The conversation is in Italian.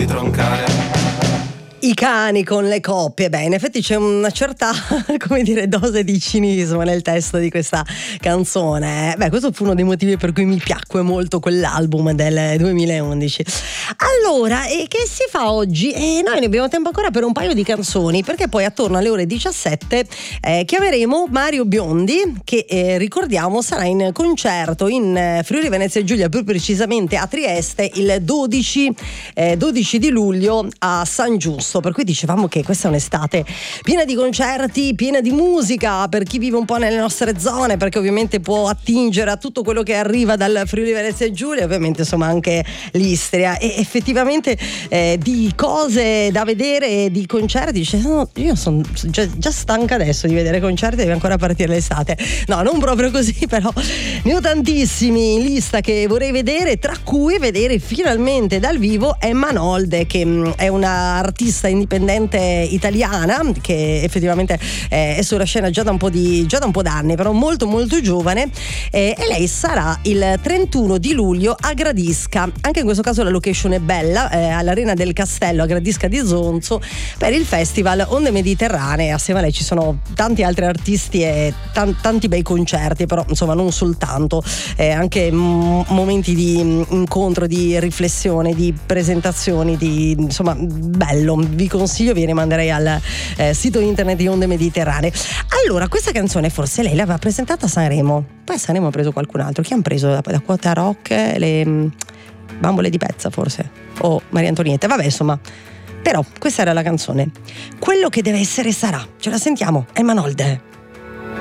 di troncare. I cani con le coppie. Beh, in effetti c'è una certa, come dire, dose di cinismo nel testo di questa canzone. Beh, questo fu uno dei motivi per cui mi piacque molto quell'album del 2011. Allora, e che si fa oggi? Noi ne abbiamo tempo ancora per un paio di canzoni, perché poi attorno alle ore 17 chiameremo Mario Biondi, che ricordiamo sarà in concerto in Friuli Venezia Giulia, più precisamente a Trieste, il 12 di luglio a San Giusto. Per cui dicevamo che questa è un'estate piena di concerti, piena di musica per chi vive un po' nelle nostre zone, perché ovviamente può attingere a tutto quello che arriva dal Friuli Venezia Giulia, ovviamente insomma anche l'Istria, e effettivamente di cose da vedere, di concerti. Dice, no, io sono già stanca adesso di vedere concerti, deve ancora partire l'estate. No, non proprio così, però ne ho tantissimi in lista che vorrei vedere, tra cui vedere finalmente dal vivo Emma Nolde, che è una artista indipendente italiana che effettivamente è sulla scena già da un po' d'anni, però molto molto giovane, e lei sarà il 31 di luglio a Gradisca. Anche in questo caso la location è bella, all'Arena del Castello a Gradisca di Zonzo, per il festival Onde Mediterranee. Assieme a lei ci sono tanti altri artisti e tanti bei concerti, però insomma non soltanto, anche momenti di incontro, di riflessione, di presentazioni, di insomma bello. Vi consiglio, vi rimanderei al sito internet di Onde Mediterranee. Allora, questa canzone forse lei l'aveva presentata a Sanremo, poi a Sanremo ha preso qualcun altro. Chi hanno preso da Quota Rock? Le Bambole di Pezza forse, o Maria Antonietta, vabbè insomma. Però questa era la canzone. Quello che deve essere sarà. Ce la sentiamo, Emma Nolde.